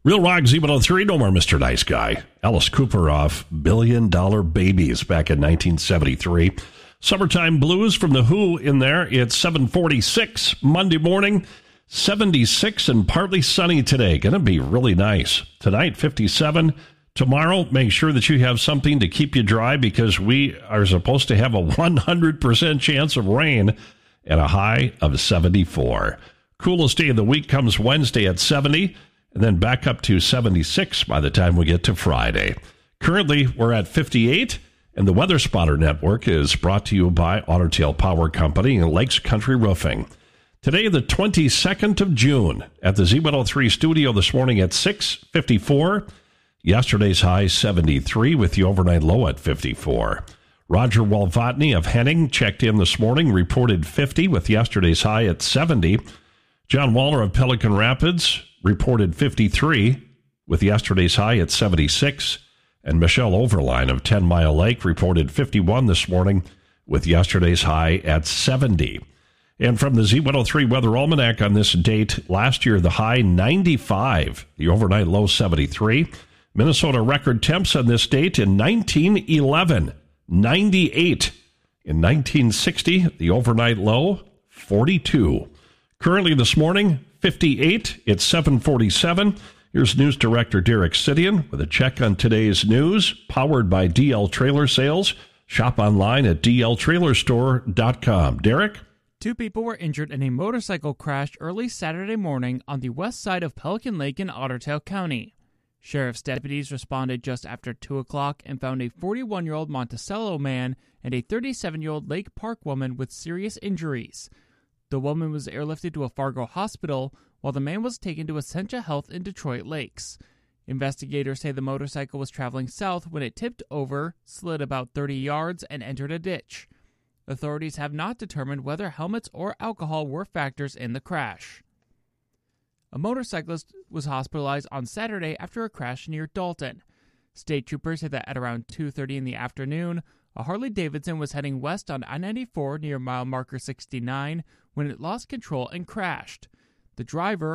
Real Rock Z103, no more Mr. Nice Guy. Alice Cooper off $1 Billion Babies back in 1973. Summertime Blues from The Who in there. It's 7:46 Monday morning, 76 and partly sunny today. Going to be really nice. Tonight, 57. Tomorrow, make sure that you have something to keep you dry because we are supposed to have a 100% chance of rain and a high of 74. Coolest day of the week comes Wednesday at 70. And then back up to 76 by the time we get to Friday. Currently, we're at 58, and the Weather Spotter Network is brought to you by Otter Tail Power Company and Lakes Country Roofing. Today, the 22nd of June, at the Z103 studio this morning at 6:54. Yesterday's high 73 with the overnight low at 54. Roger Walvatney of Henning checked in this morning, reported 50 with yesterday's high at 70. John Waller of Pelican Rapids reported 53 with yesterday's high at 76. And Michelle Overline of 10 Mile Lake reported 51 this morning with yesterday's high at 70. And from the Z103 Weather Almanac on this date, last year the high 95, the overnight low 73. Minnesota record temps on this date in 1911, 98. In 1960, the overnight low 42. Currently this morning, 58. It's 7:47. Here's News Director Derek Sidian with a check on today's news, powered by DL Trailer Sales. Shop online at dltrailerstore.com. Derek? 2 people were injured in a motorcycle crash early Saturday morning on the west side of Pelican Lake in Otter Tail County. Sheriff's deputies responded just after 2 o'clock and found a 41-year-old Monticello man and a 37-year-old Lake Park woman with serious injuries. The woman was airlifted to a Fargo hospital, while the man was taken to Essentia Health in Detroit Lakes. Investigators say the motorcycle was traveling south when it tipped over, slid about 30 yards, and entered a ditch. Authorities have not determined whether helmets or alcohol were factors in the crash. A motorcyclist was hospitalized on Saturday after a crash near Dalton. State troopers said that at around 2:30 in the afternoon, a Harley-Davidson was heading west on I-94 near mile marker 69 when it lost control and crashed. The driver,